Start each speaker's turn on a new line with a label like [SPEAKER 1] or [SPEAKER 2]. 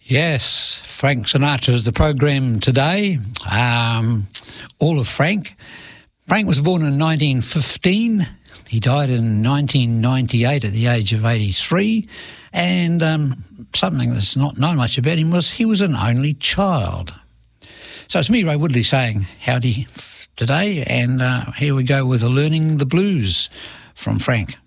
[SPEAKER 1] Yes, Frank Sinatra's the program today. All of Frank. Frank was born in 1915. He died in 1998 at the age of 83. And something that's not known much about him was he was an only child. So it's me, Ray Woodley, saying howdy today. And here we go with Learning the Blues from Frank.